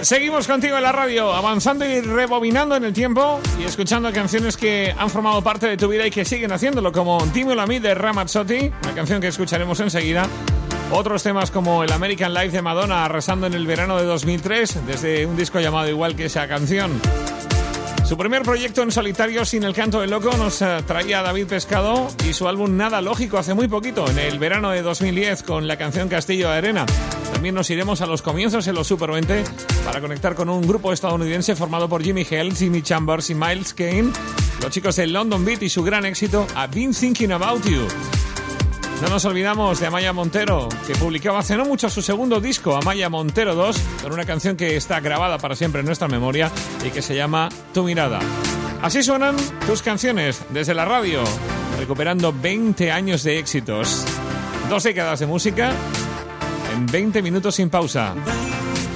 Seguimos contigo en la radio, avanzando y rebobinando en el tiempo y escuchando canciones que han formado parte de tu vida y que siguen haciéndolo, como Dímelo a mí de Ramazzotti, una canción que escucharemos enseguida. Otros temas como el American Life de Madonna, arrasando en el verano de 2003, desde un disco llamado igual que esa canción. Su primer proyecto en solitario, Sin el canto del loco, nos traía a David Pescado y su álbum Nada Lógico hace muy poquito, en el verano de 2010, con la canción Castillo de Arena. También nos iremos a los comienzos en los Super 20 para conectar con un grupo estadounidense formado por Jimmy Hale, Jimmy Chambers y Miles Kane, los chicos de London Beat y su gran éxito I've Been Thinking About You. No nos olvidamos de Amaya Montero, que publicaba hace no mucho su segundo disco, Amaya Montero 2, con una canción que está grabada para siempre en nuestra memoria y que se llama Tu Mirada. Así suenan tus canciones desde la radio, recuperando 20 años de éxitos. 2 décadas de música en 20 minutos sin pausa.